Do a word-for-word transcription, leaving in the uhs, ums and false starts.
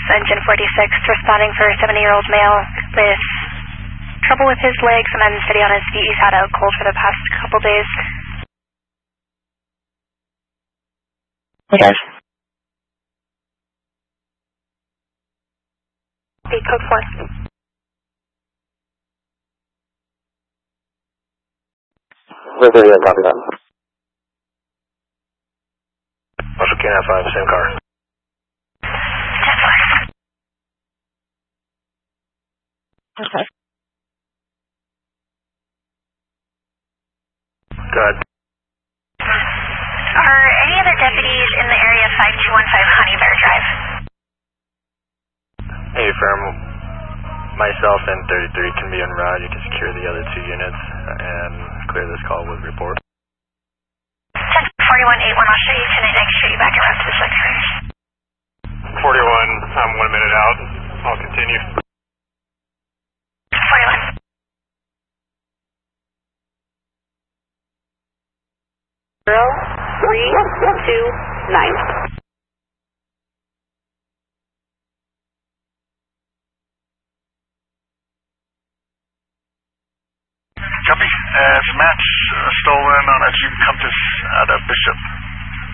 engine forty-six, responding for a seventy-year-old male with trouble with his legs and unsteady on his feet. He's had a cold for the past couple days. Okay. Be code four. River, yeah, copy that. Marshall K nine five, same car. Okay. Go ahead. Are any other deputies in the area five two one five Honey Bear Drive? Hey, firm. Myself and thirty-three can be en route. You can secure the other two units and clear this call with report. ten forty-one eight one, I'll show you tonight. I can show you back around to the secretary. forty-one, I'm one minute out. I'll continue. forty-one. Zero, three, two, nine. Copy. Uh, it's match uh, stolen on a Jeep Compass out of Bishop.